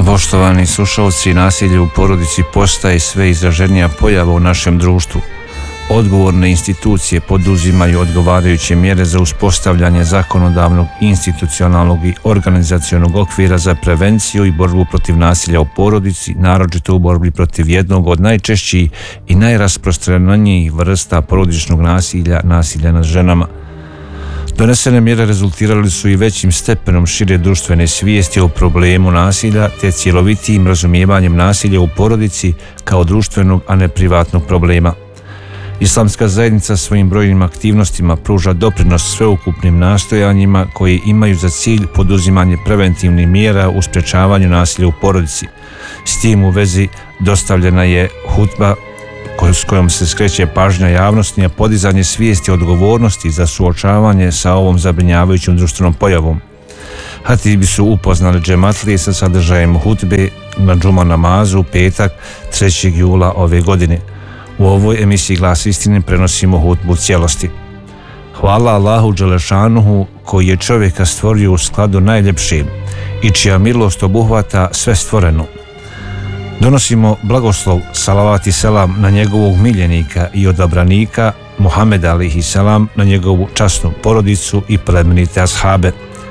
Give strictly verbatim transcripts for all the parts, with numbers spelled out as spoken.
Poštovani slušalci, nasilje u porodici postaje sve izraženija pojava u našem društvu. Odgovorne institucije poduzimaju odgovarajuće mjere za uspostavljanje zakonodavnog, institucionalnog i organizacionog okvira za prevenciju i borbu protiv nasilja u porodici, naročito u borbi protiv jednog od najčešćih i najrasprostranjenijih vrsta porodičnog nasilja, nasilja nad ženama. Donesene mjere rezultirali su i većim stepenom šire društvene svijesti o problemu nasilja te cjelovitijim razumijevanjem nasilja u porodici kao društvenog, a ne privatnog problema. Islamska zajednica svojim brojnim aktivnostima pruža doprinos sveukupnim nastojanjima koji imaju za cilj poduzimanje preventivnih mjera u sprečavanju nasilja u porodici. S tim u vezi dostavljena je hutba s kojom se skreće pažnja javnosti na podizanje svijesti odgovornosti za suočavanje sa ovom zabrinjavajućom društvenom pojavom. Hatibi su upoznali džematlije sa sadržajem hutbe na džuma namazu u petak trećeg jula ove godine. U ovoj emisiji Glas istine prenosimo hutbu u cijelosti. Hvala Allahu Đelešanuhu koji je čovjeka stvorio u skladu najljepšim i čija milost obuhvata sve stvoreno. Donosimo blagoslov, salavat i selam na njegovog miljenika i odabranika Muhameda alejhi selam, na njegovu časnu porodicu i plemenite ashabe.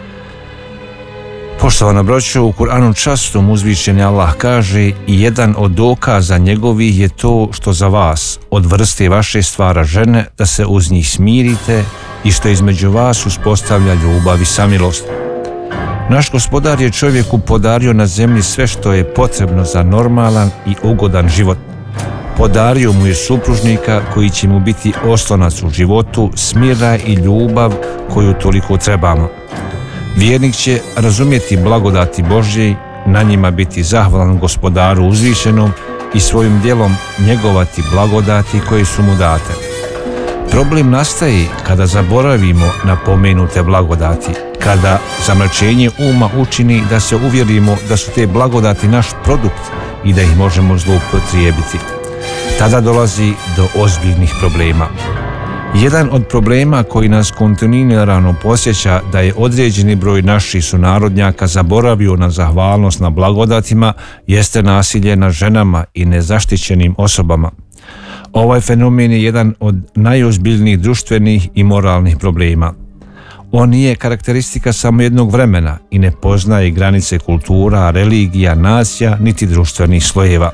Poštovana braćo, u Kur'anu časnom uzvišeni Allah kaže: i jedan od dokaza njegovih je to što za vas od vrste vaše stvara žene da se uz njih smirite i što između vas uspostavlja ljubav i samilost. Naš Gospodar je čovjeku podario na zemlji sve što je potrebno za normalan i ugodan život. Podario mu je supružnika koji će mu biti oslonac u životu, smiraj i ljubav koju toliko trebamo. Vjernik će razumjeti blagodati Božje, na njima biti zahvalan Gospodaru uzvišenom i svojim djelom njegovati blagodati koje su mu date. Problem nastaje kada zaboravimo na pomenute blagodati, kada zamračenje uma učini da se uvjerimo da su te blagodati naš produkt i da ih možemo zloupotrijebiti. Tada dolazi do ozbiljnih problema. Jedan od problema koji nas kontinuirano podsjeća da je određeni broj naših sunarodnjaka zaboravio na zahvalnost na blagodatima jeste nasilje nad ženama i nezaštićenim osobama. Ovaj fenomen je jedan od najozbiljnijih društvenih i moralnih problema. On nije karakteristika samo jednog vremena i ne poznaje granice kultura, religija, nacija, niti društvenih slojeva.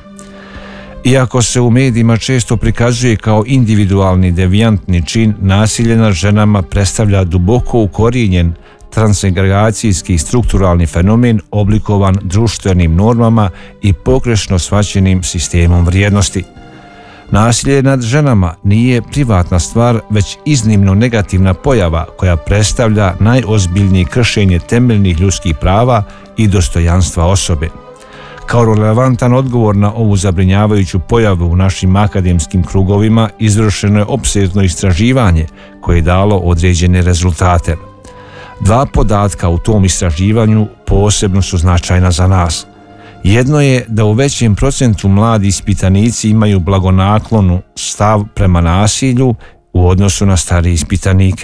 Iako se u medijima često prikazuje kao individualni devijantni čin, nasilje nad ženama predstavlja duboko ukorijenjen transagregacijski strukturalni fenomen oblikovan društvenim normama i pogrešno shvaćenim sistemom vrijednosti. Nasilje nad ženama nije privatna stvar, već iznimno negativna pojava koja predstavlja najozbiljnije kršenje temeljnih ljudskih prava i dostojanstva osobe. Kao relevantan odgovor na ovu zabrinjavajuću pojavu u našim akademskim krugovima izvršeno je opsežno istraživanje koje je dalo određene rezultate. Dva podatka u tom istraživanju posebno su značajna za nas. Jedno je da u većem procentu mladi ispitanici imaju blagonaklonu stav prema nasilju u odnosu na starije ispitanike.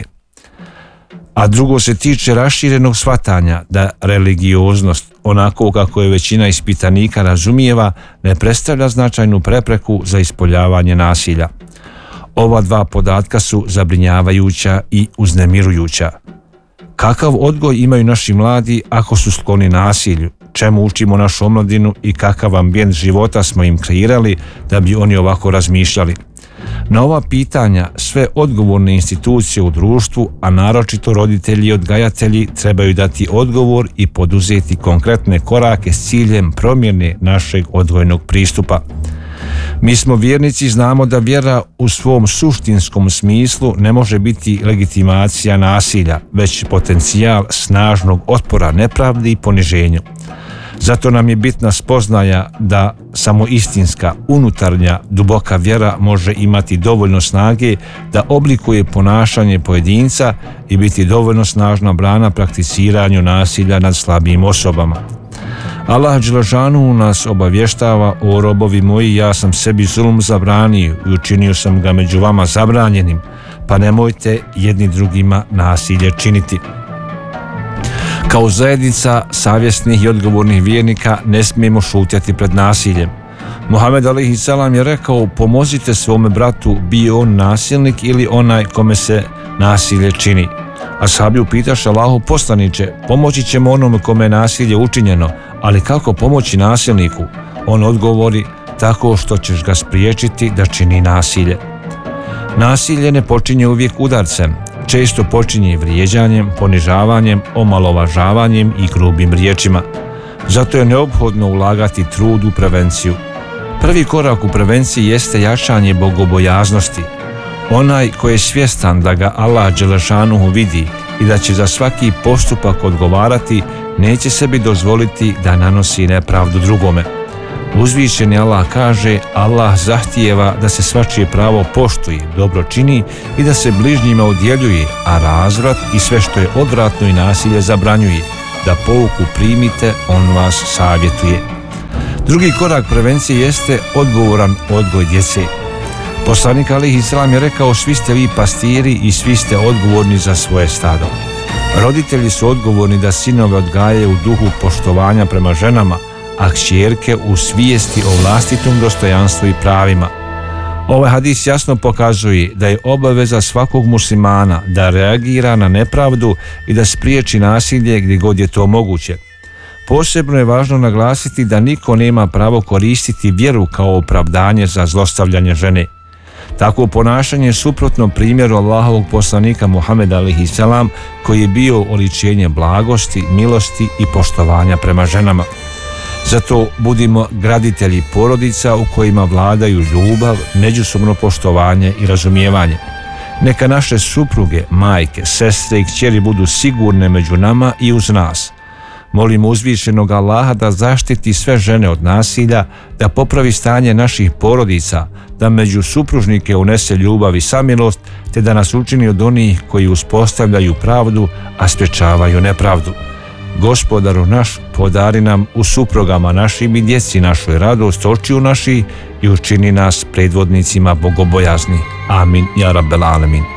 A drugo se tiče raširenog shvatanja da religioznost, onako kako je većina ispitanika razumijeva, ne predstavlja značajnu prepreku za ispoljavanje nasilja. Ova dva podatka su zabrinjavajuća i uznemirujuća. Kakav odgoj imaju naši mladi ako su skloni nasilju? Čemu učimo našu omladinu i kakav ambijent života smo im kreirali da bi oni ovako razmišljali? Na ova pitanja sve odgovorne institucije u društvu, a naročito roditelji i odgajatelji, trebaju dati odgovor i poduzeti konkretne korake s ciljem promjene našeg odgojnog pristupa. Mi smo vjernici, znamo da vjera u svom suštinskom smislu ne može biti legitimacija nasilja, već potencijal snažnog otpora nepravdi i poniženju. Zato nam je bitna spoznaja da samo istinska, unutarnja, duboka vjera može imati dovoljno snage da oblikuje ponašanje pojedinca i biti dovoljno snažna brana prakticiranju nasilja nad slabijim osobama. Allah dželešanu nas obavještava: o robovi moji, ja sam sebi zulum zabranio i učinio sam ga među vama zabranjenim, pa nemojte jedni drugima nasilje činiti. Kao zajednica savjesnih i odgovornih vjernika ne smijemo šutjeti pred nasiljem. Muhammed alejhi selam je rekao: pomozite svome bratu, bio on nasilnik ili onaj kome se nasilje čini. Ashabi upitaše: Allahov poslaniče, pomoći ćemo onome kome je nasilje učinjeno, ali kako pomoći nasilniku? On odgovori: tako što ćeš ga spriječiti da čini nasilje. Nasilje ne počinje uvijek udarcem, često počinje vrijeđanjem, ponižavanjem, omalovažavanjem i grubim riječima. Zato je neophodno ulagati trud u prevenciju. Prvi korak u prevenciji jeste jačanje bogobojaznosti. Onaj koji je svjestan da ga Allah dželešanuhu vidi i da će za svaki postupak odgovarati, neće sebi dozvoliti da nanosi nepravdu drugome. Uzvišeni Allah kaže: Allah zahtijeva da se svačije pravo poštuje, dobro čini i da se bližnjima udjeljuje, a razvrat i sve što je odvratno i nasilje zabranjuje. Da pouku primite, on vas savjetuje. Drugi korak prevencije jeste odgovoran odgoj djece. Poslanik alejhi selam je rekao: svi ste vi pastiri i svi ste odgovorni za svoje stado. Roditelji su odgovorni da sinove odgajaju u duhu poštovanja prema ženama, a kćerke u svijesti o vlastitom dostojanstvu i pravima. Ovaj hadis jasno pokazuje da je obaveza svakog muslimana da reagira na nepravdu i da spriječi nasilje gdje god je to moguće. Posebno je važno naglasiti da niko nema pravo koristiti vjeru kao opravdanje za zlostavljanje žene. Takvo ponašanje je suprotno primjeru Allahovog poslanika Muhameda alejhi selam, koji je bio oličenje blagosti, milosti i poštovanja prema ženama. Zato budimo graditelji porodica u kojima vladaju ljubav, međusobno poštovanje i razumijevanje. Neka naše supruge, majke, sestre i kćeri budu sigurne među nama i uz nas. Molimo uzvišenog Allaha da zaštiti sve žene od nasilja, da popravi stanje naših porodica, da među supružnike unese ljubav i samilost, te da nas učini od onih koji uspostavljaju pravdu, a sprječavaju nepravdu. Gospodaru naš, podari nam u suprugama našim i djeci našoj radost očiju naših i učini nas predvodnicima bogobojazni. Amin, ja rabbel alemin.